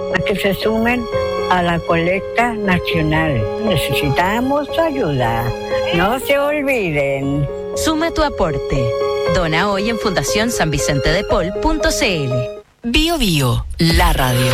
a que se sumen a la colecta nacional. Necesitamos su ayuda. No se olviden. Suma tu aporte. Dona hoy en fundacionsanvicentedepol.cl. Bio Bio, la radio.